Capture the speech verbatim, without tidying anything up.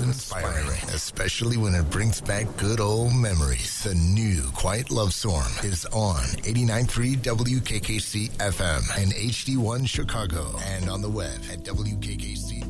inspiring, especially when it brings back good old memories. The new Quiet Love Storm is on eighty-nine point three W K K C F M and H D one Chicago, and on the web at W K K C.